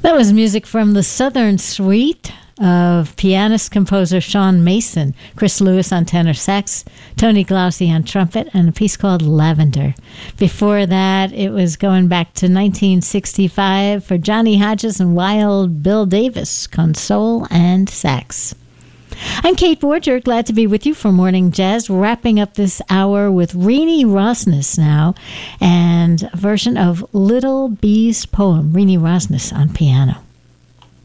That was music from the Southern Suite of pianist-composer Sean Mason, Chris Lewis on tenor sax, Tony Glauci on trumpet, and a piece called Lavender. Before that, it was going back to 1965 for Johnny Hodges and Wild Bill Davis, console and sax. I'm Kate Borger, glad to be with you for Morning Jazz, wrapping up this hour with Renee Rosnes now, and a version of Little Bee's poem, Renee Rosnes on piano.